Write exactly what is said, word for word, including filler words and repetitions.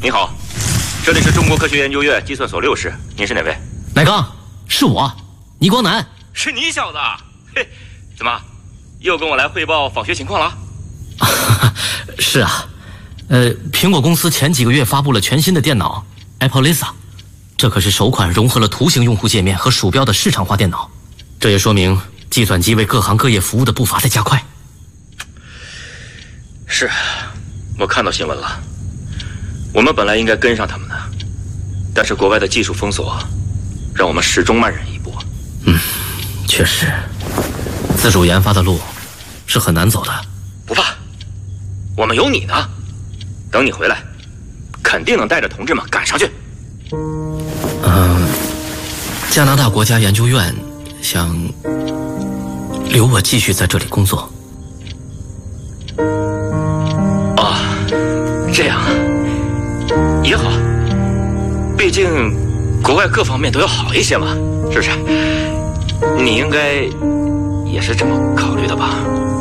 你好，这里是中国科学研究院计算所六室，您是哪位？ 乃刚，是我，倪光南。 是你小子？嘿，怎么，又跟我来汇报访学情况了？ 是啊，呃，苹果公司前几个月发布了全新的电脑 Apple Lisa， 这可是首款融合了图形用户界面和鼠标的市场化电脑，这也说明计算机为各行各业服务的步伐在加快。 是，我看到新闻了。我们本来应该跟上他们的，但是国外的技术封锁，让我们始终慢人一步。 嗯，确实，自主研发的路是很难走的。 不怕，我们有你呢。等你回来，肯定能带着同志们赶上去。 嗯、呃，加拿大国家研究院想留我继续在这里工作。 哦，这样啊，也好，毕竟国外各方面都要好一些嘛，是不是？你应该也是这么考虑的吧？